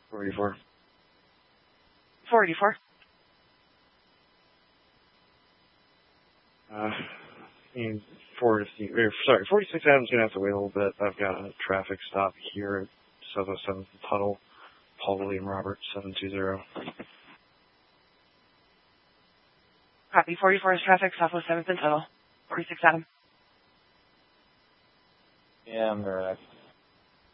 484. 484. And 46 Adams gonna have to wait a little bit. I've got a traffic stop here at 707 Tuttle. Paul William Robert 720. Copy. 44 is traffic, Southwest 7th and Tuttle. 46 Adam. Yeah, I'm direct.